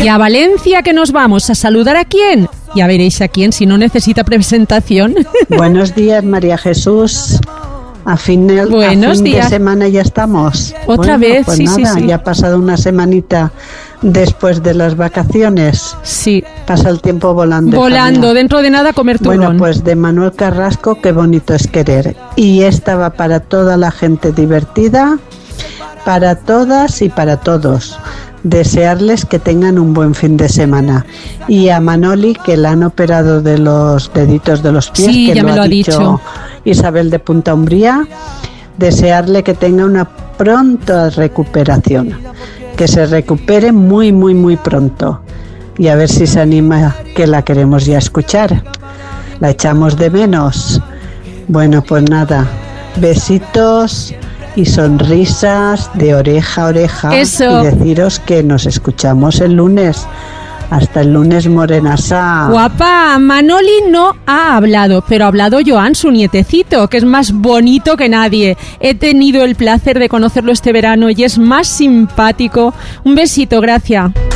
Y a Valencia, que nos vamos a saludar a quién. Ya veréis a quién, si no necesita presentación. Buenos días, María Jesús. A fin de semana ya estamos. Otra vez, pues sí, nada, sí. Ya ha pasado una semanita después de las vacaciones. Sí. Pasa el tiempo volando. Volando, dentro de nada comer turrón. Bueno, pues de Manuel Carrasco, qué bonito es querer. Y esta va para toda la gente divertida, para todas y para todos. Desearles que tengan un buen fin de semana. Y a Manoli, que la han operado de los deditos de los pies, sí, que ya me lo ha dicho Isabel de Punta Umbría, desearle que tenga una pronta recuperación, que se recupere muy, muy, muy pronto. Y a ver si se anima, que la queremos ya escuchar. La echamos de menos. Bueno, pues nada, besitos y sonrisas de oreja a oreja. Eso. Y deciros que nos escuchamos el lunes. Hasta el lunes, morenasa. Guapa, Manoli no ha hablado, pero ha hablado Joan, su nietecito, que es más bonito que nadie. He tenido el placer de conocerlo este verano y es más simpático. Un besito, gracias.